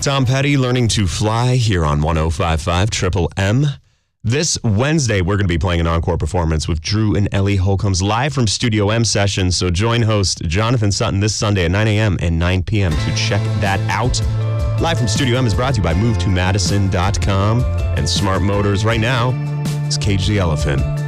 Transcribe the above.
Tom Petty, Learning to Fly, here on 105.5 Triple M. This Wednesday, we're going to be playing an encore performance with Drew and Ellie Holcombs live from Studio M sessions. So join host Jonathan Sutton this Sunday at 9 a.m. and 9 p.m. to check that out. Live from Studio M is brought to you by MoveToMadison.com and Smart Motors. Right now, it's Cage the Elephant.